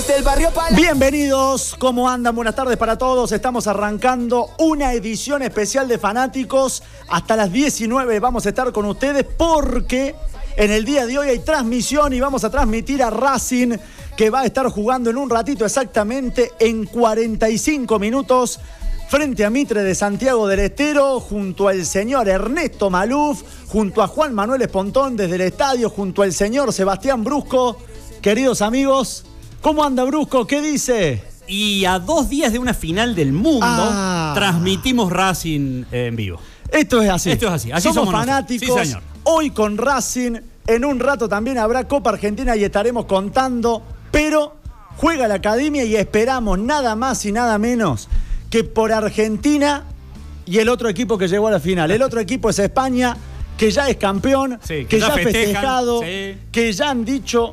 Del barrio Bienvenidos, ¿cómo andan? Buenas tardes para todos. Estamos arrancando una edición especial de Fanáticos. Hasta las 19 vamos a estar con ustedes porque en el día de hoy hay transmisión y vamos a transmitir a Racing, que va a estar jugando en un ratito, exactamente en 45 minutos, frente a Mitre de Santiago del Estero, junto al señor Ernesto Maluf, junto a Juan Manuel Espontón desde el estadio, junto al señor Sebastián Brusco. Queridos amigos, ¿cómo anda Brusco? ¿Qué dice? Y a 2 días de una final del mundo, transmitimos Racing en vivo. Esto es así. Así somos fanáticos. Sí, señor. Hoy con Racing, en un rato también habrá Copa Argentina y estaremos contando, pero juega la Academia y esperamos nada más y nada menos que por Argentina y el otro equipo que llegó a la final. El otro equipo es España, que ya es campeón, sí, que ya ha festejan, festejado, sí, que ya han dicho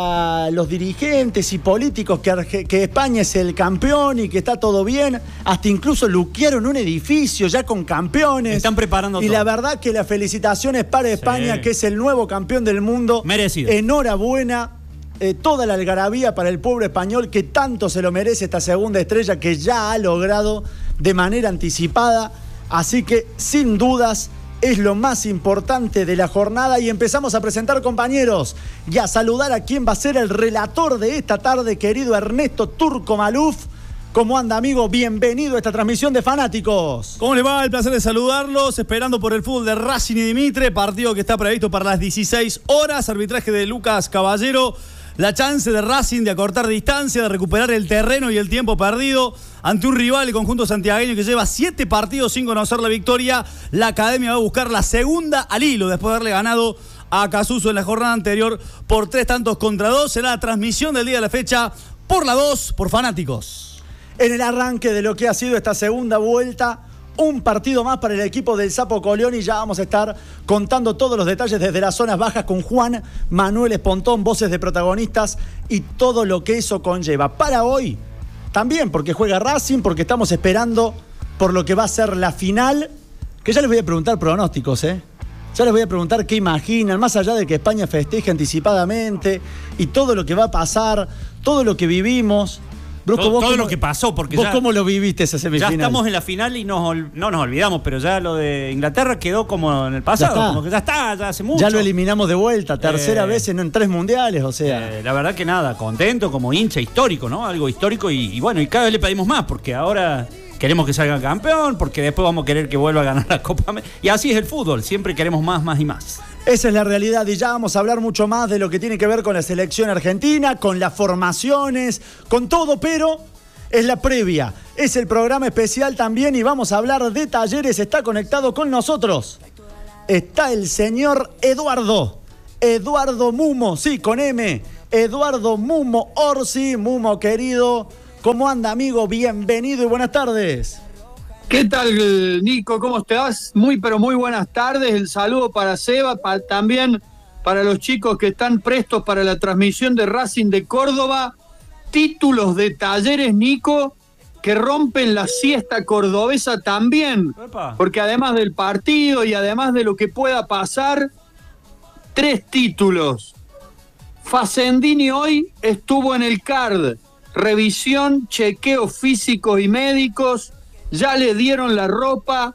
los dirigentes y políticos que España es el campeón y que está todo bien. Hasta incluso luquearon un edificio ya con campeones. Están preparando y todo. La verdad que las felicitaciones para España, sí, que es el nuevo campeón del mundo. Merecido. Enhorabuena. Toda la algarabía para el pueblo español, que tanto se lo merece esta segunda estrella que ya ha logrado de manera anticipada. Así que, sin dudas, es lo más importante de la jornada. Y empezamos a presentar, compañeros, y a saludar a quien va a ser el relator de esta tarde, querido Ernesto Turco Maluf. ¿Cómo anda, amigo? Bienvenido a esta transmisión de Fanáticos. ¿Cómo le va? El placer de saludarlos, esperando por el fútbol de Racing y Mitre, partido que está previsto para las 16 horas, arbitraje de Lucas Caballero. La chance de Racing de acortar distancia, de recuperar el terreno y el tiempo perdido ante un rival, el conjunto santiagueño, que lleva 7 partidos sin conocer la victoria. La Academia va a buscar la segunda al hilo después de haberle ganado a Casuso en la jornada anterior por 3-2. Será la transmisión del día de la fecha por la 2, por Fanáticos. En el arranque de lo que ha sido esta segunda vuelta, un partido más para el equipo del Sapo Colión, y ya vamos a estar contando todos los detalles desde las zonas bajas con Juan Manuel Espontón, voces de protagonistas y todo lo que eso conlleva. Para hoy, también porque juega Racing, porque estamos esperando por lo que va a ser la final, que ya les voy a preguntar pronósticos, Ya les voy a preguntar qué imaginan, más allá de que España festeje anticipadamente y todo lo que va a pasar, todo lo que vivimos. Brusco, todo lo que pasó, porque ¿vos ya, cómo lo viviste esa semifinal? Ya estamos en la final y no nos olvidamos, pero ya lo de Inglaterra quedó como en el pasado, como que ya hace mucho. Ya lo eliminamos de vuelta, tercera vez en 3 mundiales, o sea. La verdad que nada, contento como hincha histórico, ¿no? Algo histórico y bueno, y cada vez le pedimos más, porque ahora queremos que salga campeón, porque después vamos a querer que vuelva a ganar la Copa. Y así es el fútbol, siempre queremos más y más. Esa es la realidad, y ya vamos a hablar mucho más de lo que tiene que ver con la selección argentina, con las formaciones, con todo, pero es la previa, es el programa especial también, y vamos a hablar de Talleres. Está conectado con nosotros, está el señor Eduardo Mumo, sí, con M, Eduardo Mumo Orsi. Mumo, querido, ¿cómo anda, amigo? Bienvenido y buenas tardes. ¿Qué tal, Nico? ¿Cómo estás? Muy, pero muy buenas tardes. El saludo para Seba, también para los chicos que están prestos para la transmisión de Racing de Córdoba. Títulos de Talleres, Nico, que rompen la siesta cordobesa también. Porque además del partido y además de lo que pueda pasar, 3 títulos. Facendini hoy estuvo en el CARD. Revisión, chequeos físicos y médicos. Ya le dieron la ropa.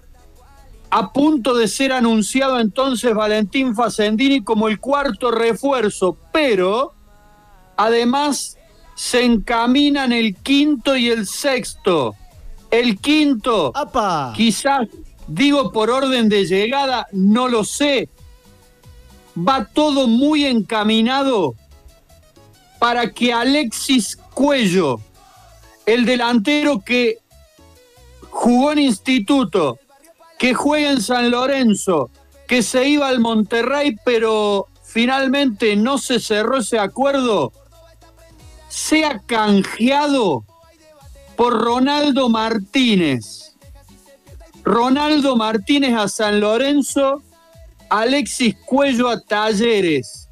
A punto de ser anunciado entonces Valentín Facendini como el 4º refuerzo, pero además se encaminan el 5º y el 6º. El 5º, ¡apa!, quizás, digo por orden de llegada, no lo sé. Va todo muy encaminado para que Alexis Cuello, el delantero que jugó en Instituto, que juega en San Lorenzo, que se iba al Monterrey, pero finalmente no se cerró ese acuerdo, sea canjeado por Ronaldo Martínez. Ronaldo Martínez a San Lorenzo, Alexis Cuello a Talleres.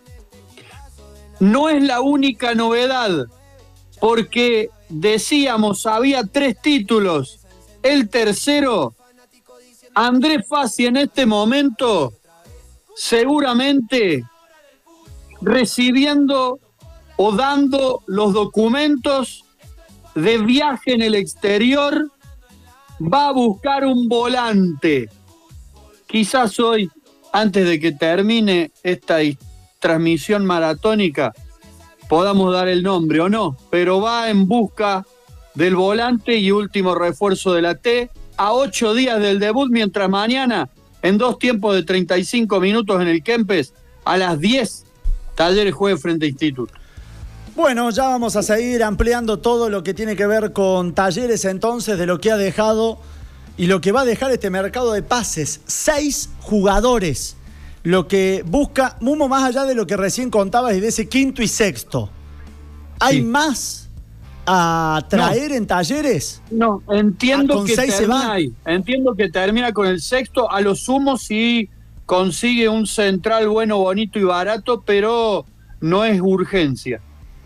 No es la única novedad, porque decíamos, había 3 títulos. El tercero, Andrés Fassi en este momento, seguramente recibiendo o dando los documentos de viaje en el exterior, va a buscar un volante. Quizás hoy, antes de que termine esta transmisión maratónica, podamos dar el nombre o no, pero va en busca del volante y último refuerzo de la T a 8 días del debut, mientras mañana, en 2 tiempos de 35 minutos en el Kempes, a las 10, Talleres juegue frente a Instituto. Bueno, ya vamos a seguir ampliando todo lo que tiene que ver con Talleres entonces, de lo que ha dejado y lo que va a dejar este mercado de pases. 6 jugadores. Lo que busca Mumo, más allá de lo que recién contabas y de ese quinto y sexto. ¿Hay más a traer en Talleres? No, entiendo que termina termina ahí. Entiendo que termina con el sexto, a lo sumo si consigue un central bueno, bonito y barato, pero no es urgencia.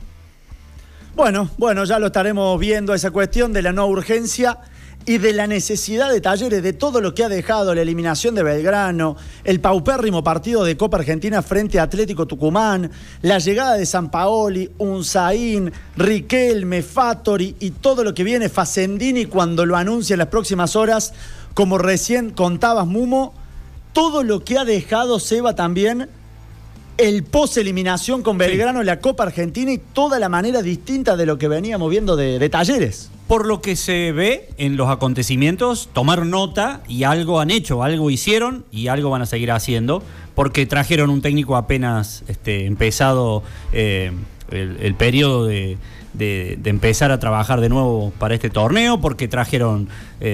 Bueno, ya lo estaremos viendo, esa cuestión de la no urgencia y de la necesidad de Talleres, de todo lo que ha dejado, la eliminación de Belgrano, el paupérrimo partido de Copa Argentina frente a Atlético Tucumán, la llegada de Sampaoli, Unzaín, Riquelme, Fattori y todo lo que viene, Facendini cuando lo anuncia en las próximas horas, como recién contabas, Mumo, todo lo que ha dejado Seba también el post-eliminación con Belgrano en la Copa Argentina y toda la manera distinta de lo que veníamos viendo de Talleres. Por lo que se ve en los acontecimientos, tomaron nota y algo han hecho, algo hicieron y algo van a seguir haciendo, porque trajeron un técnico apenas empezado el periodo de empezar a trabajar de nuevo para este torneo, porque trajeron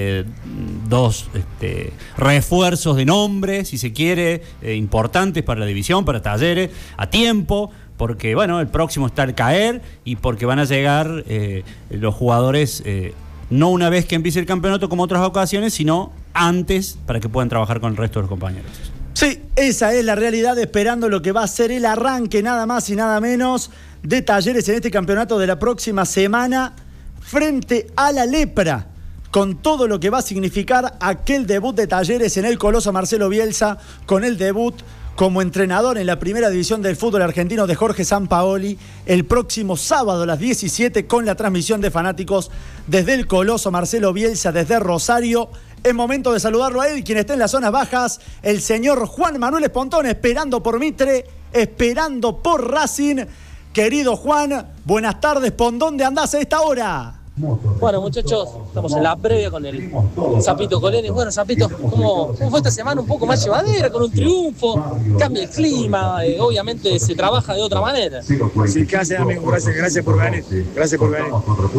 2 refuerzos de nombre, si se quiere, importantes para la división, para Talleres, a tiempo, porque bueno, el próximo está al caer y porque van a llegar los jugadores no una vez que empiece el campeonato como otras ocasiones, sino antes, para que puedan trabajar con el resto de los compañeros. Sí, esa es la realidad, esperando lo que va a ser el arranque, nada más y nada menos, de Talleres en este campeonato de la próxima semana frente a la Lepra, con todo lo que va a significar aquel debut de Talleres en el Coloso Marcelo Bielsa, con el debut como entrenador en la primera división del fútbol argentino de Jorge Sampaoli, el próximo sábado a las 17 con la transmisión de fanáticos desde el Coloso Marcelo Bielsa, desde Rosario. Es momento de saludarlo a él, quien está en las zonas bajas, el señor Juan Manuel Espontón, esperando por Mitre, esperando por Racing. Querido Juan, buenas tardes, ¿por dónde andás a esta hora? Bueno, muchachos, estamos en la previa con el Zapito Coleni. Bueno, Zapito, ¿cómo fue esta semana? Un poco más llevadera, con un triunfo, cambia el clima, obviamente se trabaja de otra manera. Sí, ¿qué hace, amigo? Gracias por venir. Gracias por venir.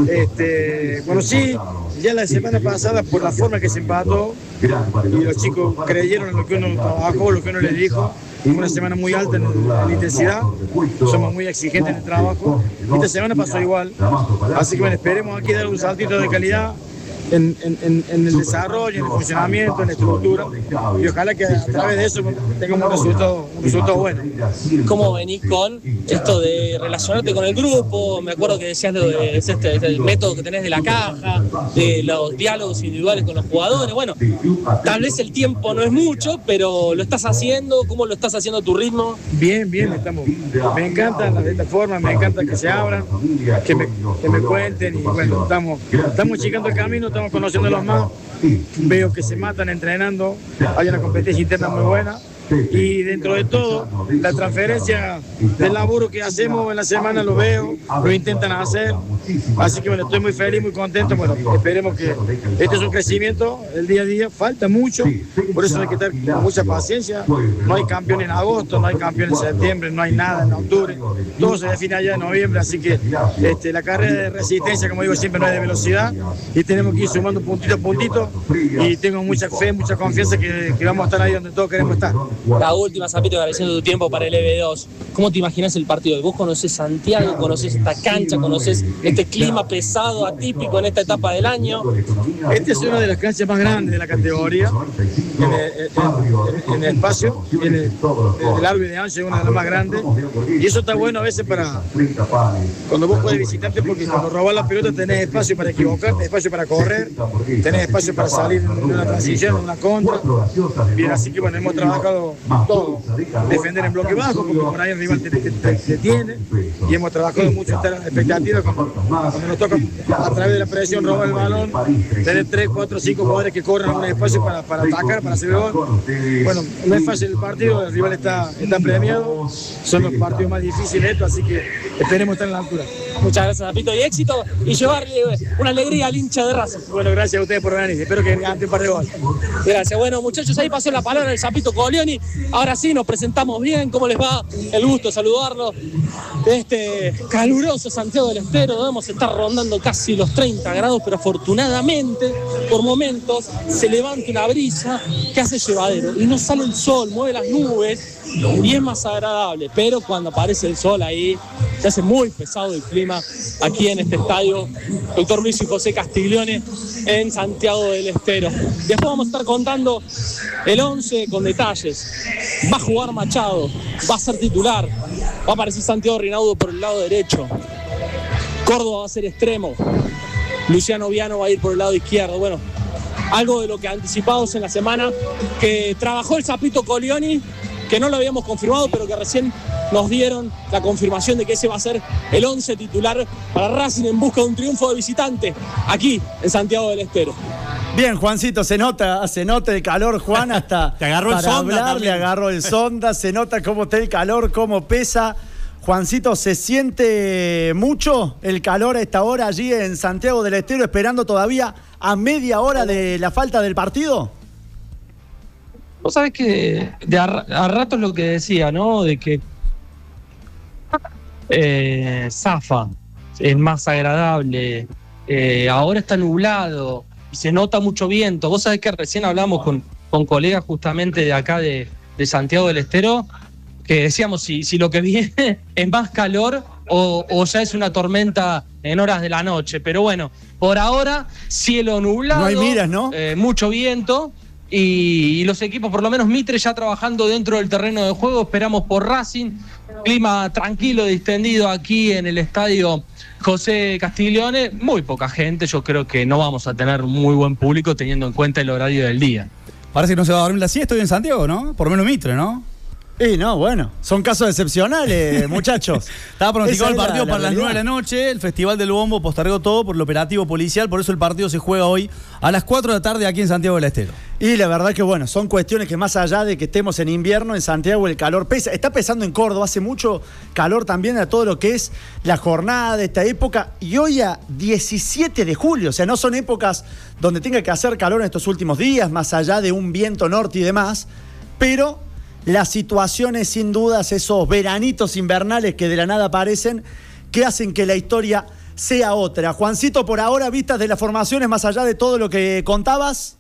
Bueno, sí, ya la semana pasada, por la forma que se empató, y los chicos creyeron en lo que uno trabajó, lo que uno les dijo. Fue una semana muy alta en intensidad, somos muy exigentes en el trabajo. Esta semana pasó igual, así que bueno, esperemos aquí dar un saltito de calidad en el desarrollo, en el funcionamiento, en la estructura, y ojalá que a través de eso tengamos un resultado bueno. ¿Cómo venís con esto de relacionarte con el grupo? Me acuerdo que decías el método que tenés de la caja, de los diálogos individuales con los jugadores. Bueno, tal vez el tiempo no es mucho, pero lo estás haciendo. ¿Cómo lo estás haciendo a tu ritmo? Bien, estamos. Me encanta de esta forma, me encanta que se abran, que me cuenten, y bueno, estamos chicando el camino, estamos conociéndolos más. Veo que se matan entrenando, hay una competencia interna muy buena. Y dentro de todo, la transferencia del laburo que hacemos en la semana lo veo, lo intentan hacer. Así que bueno, estoy muy feliz, muy contento. Bueno, esperemos que este es un crecimiento el día a día. Falta mucho, por eso hay que estar con mucha paciencia. No hay campeón en agosto, no hay campeón en septiembre, no hay nada en octubre. Todo se define allá en noviembre, así que la carrera de resistencia, como digo siempre, no es de velocidad y tenemos que ir sumando puntito a puntito, y tengo mucha fe, mucha confianza que vamos a estar ahí donde todos queremos estar. La última, Zapito, agradeciendo tu tiempo para el EB2. ¿Cómo te imaginas el partido? Vos conocés Santiago, conocés esta cancha, conocés este clima pesado, atípico en esta etapa del año. Esta es una de las canchas más grandes de la categoría, en el espacio, en el largo y de ancho es una de las más grandes, y eso está bueno a veces para cuando vos podés visitarte, porque cuando robás la pelota tenés espacio para equivocarte, espacio para correr, tenés espacio para salir en una transición, en una contra. Bien, así que bueno, hemos trabajado todo. Defender en bloque bajo, porque por ahí el rival te tiene, y hemos trabajado mucho en las expectativas cuando nos toca a través de la presión robar el balón, tener 3, 4, 5 jugadores que corran un espacio para atacar, para hacer gol. Bueno, no es fácil el partido, el rival está premiado, son los partidos más difíciles estos, así que esperemos estar en la altura. Muchas gracias, Zapito, y éxito, y llevarle una alegría al hincha de Racing. Bueno, gracias a ustedes por venir, espero que gane un par de goles. Gracias. Bueno, muchachos, ahí pasó la palabra del Zapito Colioni. Ahora sí, nos presentamos bien. ¿Cómo les va? El gusto de saludarlos. De este caluroso Santiago del Estero, debemos estar rondando casi los 30 grados, pero afortunadamente, por momentos, se levanta una brisa que hace llevadero. Y no sale el sol, mueve las nubes y es más agradable. Pero cuando aparece el sol ahí, se hace muy pesado el clima aquí en este estadio Dr. Luis y José Castiglione en Santiago del Estero. Después vamos a estar contando el 11 con detalles. Va a jugar Machado, va a ser titular, va a aparecer Santiago Rinaudo por el lado derecho, Córdoba va a ser extremo, Luciano Viano va a ir por el lado izquierdo. Bueno, algo de lo que anticipamos en la semana que trabajó el Zapito Colioni, que no lo habíamos confirmado, pero que recién nos dieron la confirmación de que ese va a ser el 11 titular para Racing en busca de un triunfo de visitante aquí en Santiago del Estero. Bien, Juancito, se nota el calor, Juan, hasta te agarró el para sonda hablar, también. le agarró el sonda, se nota cómo está el calor, cómo pesa. Juancito, ¿se siente mucho el calor a esta hora allí en Santiago del Estero, esperando todavía a media hora de la falta del partido? Vos sabés que a ratos lo que decía, ¿no? De que zafa, es más agradable, ahora está nublado y se nota mucho viento. Vos sabés que recién hablamos con colegas justamente de acá de Santiago del Estero, que decíamos si lo que viene es más calor o ya es una tormenta en horas de la noche. Pero bueno, por ahora cielo nublado, No hay miras, ¿no? Mucho viento. Y los equipos, por lo menos Mitre, ya trabajando dentro del terreno de juego. Esperamos por Racing. Clima tranquilo, distendido aquí en el estadio José Castiglione. Muy poca gente. Yo creo que no vamos a tener muy buen público teniendo en cuenta el horario del día. Parece que no se va a dormir la siesta hoy en Santiago, ¿no? Por lo menos Mitre, ¿no? Y no, bueno, son casos excepcionales, muchachos. Estaba pronosticado el Esa es partido para las 9 de la noche. El Festival del Bombo postergó todo por el operativo policial. Por eso el partido se juega hoy a las 4 de la tarde aquí en Santiago del Estero. Y la verdad que bueno, son cuestiones que más allá de que estemos en invierno, en Santiago el calor pesa. Está pesando en Córdoba, hace mucho calor también a todo lo que es la jornada de esta época. Y hoy a 17 de julio, o sea, no son épocas donde tenga que hacer calor en estos últimos días, más allá de un viento norte y demás. Pero las situaciones, sin dudas, esos veranitos invernales que de la nada aparecen, que hacen que la historia sea otra. Juancito, por ahora, vistas de las formaciones, más allá de todo lo que contabas.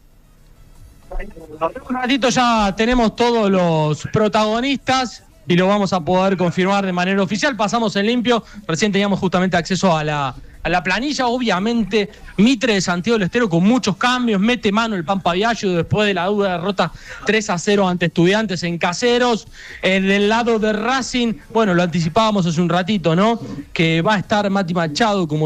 Un ratito ya tenemos todos los protagonistas y lo vamos a poder confirmar de manera oficial. Pasamos en limpio. Recién teníamos justamente acceso a la planilla. Obviamente, Mitre de Santiago del Estero con muchos cambios. Mete mano el Pampa Viallo después de la dura derrota 3-0 ante Estudiantes en Caseros. Del lado de Racing, bueno, lo anticipábamos hace un ratito, ¿no? Que va a estar Mati Machado como